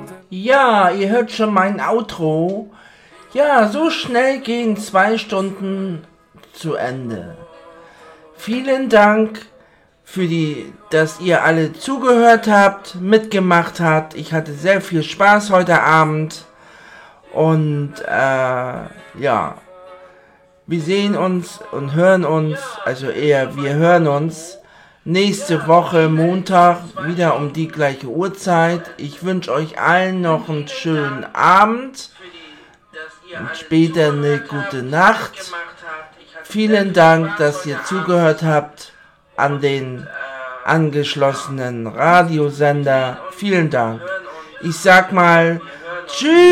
Ja, ihr hört schon mein Outro. Ja, so schnell gehen 2 Stunden zu Ende. Vielen Dank dass ihr alle zugehört habt, mitgemacht habt. Ich hatte sehr viel Spaß heute Abend. Und ja, wir sehen uns und hören uns, also eher wir hören uns nächste Woche Montag wieder um die gleiche Uhrzeit. Ich wünsche euch allen noch einen schönen Abend und später eine gute Nacht. Vielen Dank, dass ihr zugehört habt an den angeschlossenen Radiosender. Vielen Dank. Ich sag mal tschüss.